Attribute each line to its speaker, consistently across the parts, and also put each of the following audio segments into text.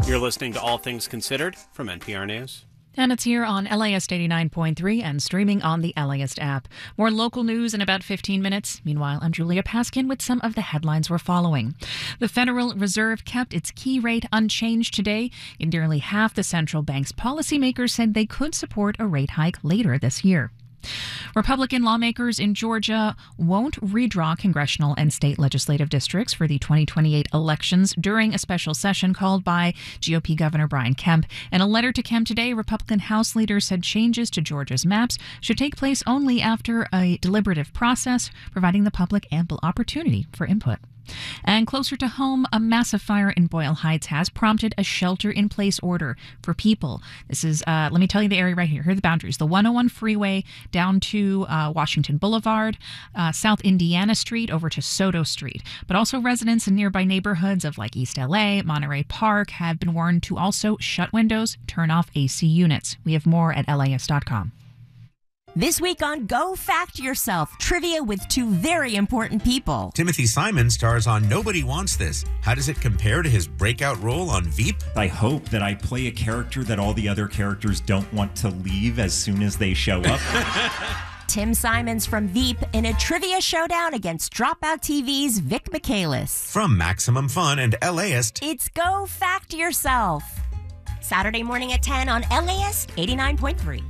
Speaker 1: You're listening to All Things Considered from NPR News.
Speaker 2: And it's here on LAist 89.3 and streaming on the LAist app. More local news in about 15 minutes. Meanwhile, I'm Julia Paskin with some of the headlines we're following. The Federal Reserve kept its key rate unchanged today. In nearly half the central bank's policymakers said they could support a rate hike later this year. Republican lawmakers in Georgia won't redraw congressional and state legislative districts for the 2028 elections during a special session called by GOP Governor Brian Kemp. In a letter to Kemp today, Republican House leaders said changes to Georgia's maps should take place only after a deliberative process, providing the public ample opportunity for input. And closer to home, a massive fire in Boyle Heights has prompted a shelter-in-place order for people. This is, let me tell you the area right here. Here are the boundaries. The 101 freeway down to Washington Boulevard, South Indiana Street over to Soto Street. But also residents in nearby neighborhoods of like East LA, Monterey Park have been warned to also shut windows, turn off AC units. We have more at LAist.com.
Speaker 3: This week on Go Fact Yourself, trivia with two very important people.
Speaker 4: Timothy Simon stars on Nobody Wants This. How does it compare to his breakout role on Veep?
Speaker 5: I hope that I play a character that all the other characters don't want to leave as soon as they show up.
Speaker 3: Tim Simons from Veep in a trivia showdown against Dropout TV's Vic Michaelis.
Speaker 4: From Maximum Fun and LAist,
Speaker 3: it's Go Fact Yourself. Saturday morning at 10 on LAist 89.3.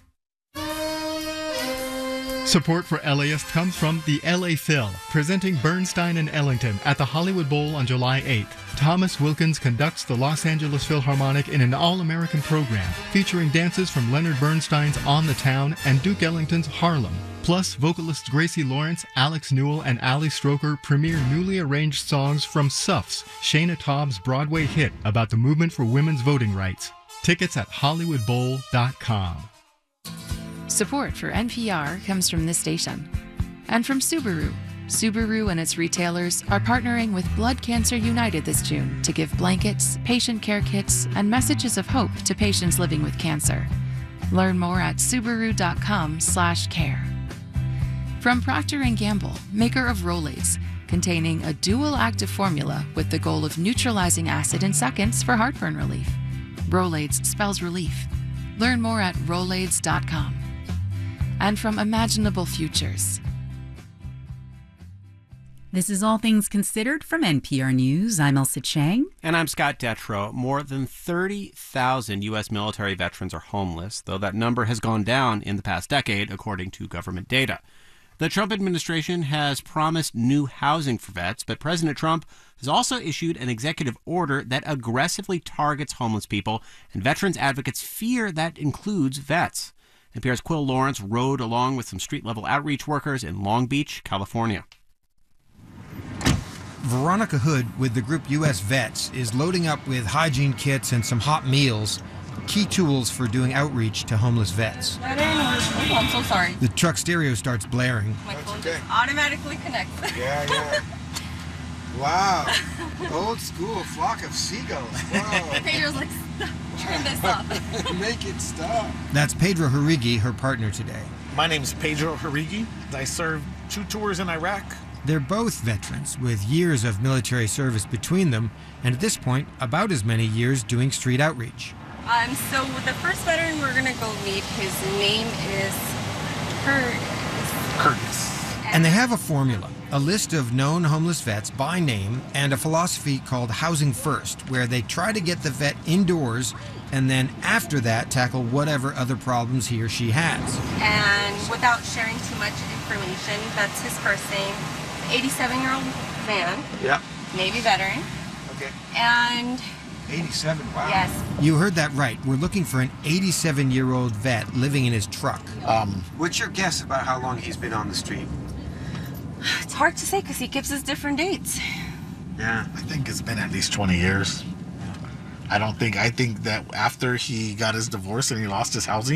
Speaker 6: Support for LAist comes from the LA Phil, presenting Bernstein and Ellington at the Hollywood Bowl on July 8th. Thomas Wilkins conducts the Los Angeles Philharmonic in an all-American program, featuring dances from Leonard Bernstein's On the Town and Duke Ellington's Harlem. Plus, vocalists Gracie Lawrence, Alex Newell, and Ali Stroker premiere newly arranged songs from Suffs, Shana Taub's Broadway hit about the movement for women's voting rights. Tickets at HollywoodBowl.com.
Speaker 7: Support for NPR comes from this station and from Subaru. Subaru and its retailers are partnering with Blood Cancer United this June to give blankets, patient care kits, and messages of hope to patients living with cancer. Learn more at Subaru.com/care. From Procter & Gamble, maker of Rolaids, containing a dual active formula with the goal of neutralizing acid in seconds for heartburn relief. Rolaids spells relief. Learn more at Rolaids.com. And from Imaginable Futures.
Speaker 8: This is All Things Considered from NPR News. I'm Elsa Chang.
Speaker 1: And I'm Scott Detrow. More than 30,000 U.S. military veterans are homeless, though that number has gone down in the past decade, according to government data. The Trump administration has promised new housing for vets, but President Trump has also issued an executive order that aggressively targets homeless people, and veterans advocates fear that includes vets. NPR's Quill Lawrence rode along with some street-level outreach workers in Long Beach, California.
Speaker 9: Veronica Hood with the group U.S. Vets is loading up with hygiene kits and some hot meals, key tools for doing outreach to homeless vets.
Speaker 10: Oh, I'm so sorry.
Speaker 9: The truck stereo starts blaring.
Speaker 10: My phone just automatically connects.
Speaker 11: Yeah. Wow. Old school flock of seagulls. Whoa.
Speaker 10: Pedro's like, turn this off.
Speaker 11: Make it stop.
Speaker 9: That's Pedro Harigi, her partner today.
Speaker 12: My name is Pedro Harigi. I served 2 tours in Iraq.
Speaker 9: They're both veterans with years of military service between them, and at this point, about as many years doing street outreach.
Speaker 10: So the first veteran we're going to go meet, his name is
Speaker 12: Curtis.
Speaker 9: And they have a formula, a list of known homeless vets by name, and a philosophy called Housing First, where they try to get the vet indoors and then after that tackle whatever other problems he or she has.
Speaker 10: And without sharing too much information, that's his first name. 87-year-old man.
Speaker 11: Yep.
Speaker 10: Navy veteran.
Speaker 11: Okay.
Speaker 10: And
Speaker 11: 87, wow.
Speaker 10: Yes.
Speaker 9: You heard that right. We're looking for an 87-year-old vet living in his truck.
Speaker 11: What's your guess about how long he's been on the street?
Speaker 10: It's hard to say because he gives us different dates.
Speaker 11: Yeah.
Speaker 12: I think it's been at least 20 years. I think that after he got his divorce and he lost his housing,